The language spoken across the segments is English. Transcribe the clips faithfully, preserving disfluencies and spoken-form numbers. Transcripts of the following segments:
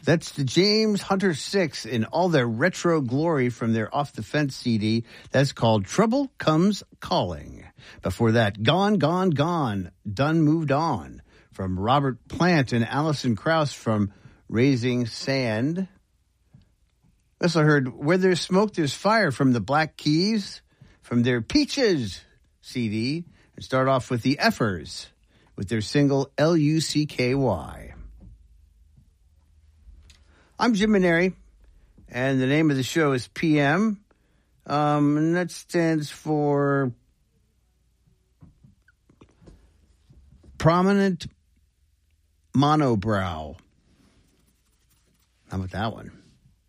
That's the James Hunter Six in all their retro glory from their Off the Fence C D. That's called Trouble Comes Calling. Before that, Gone, Gone, Gone, Done Moved On from Robert Plant and Alison Krauss from Raising Sand. Also heard Where There's Smoke, There's Fire from the Black Keys from their Peaches C D. And start off with the Effers with their single L U C K Y. I'm Jim Maneri, and the name of the show is P M, um, and that stands for Prominent Monobrow. How about that one?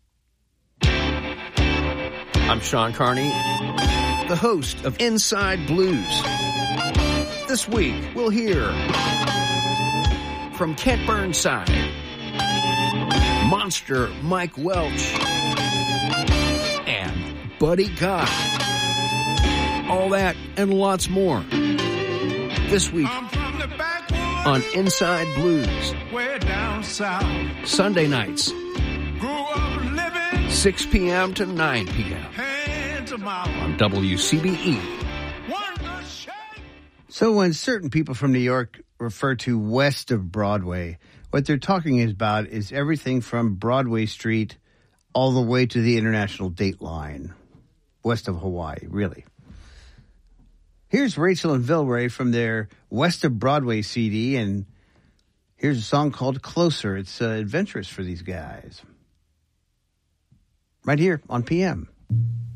I'm Sean Carney, the host of Inside Blues. This week, we'll hear from Kent Burnside, Monster Mike Welch, and Buddy Guy. All that and lots more. This week on Inside Blues. Way down south. Sunday nights. Grew up living six p.m. to nine p.m. hand to mouth. on W C B E. So when certain people from New York refer to west of Broadway, what they're talking about is everything from Broadway Street all the way to the International Date Line, west of Hawaii, really. Here's Rachel and Vilray from their West of Broadway C D, and here's a song called Closer. It's uh, adventurous for these guys. Right here on P M.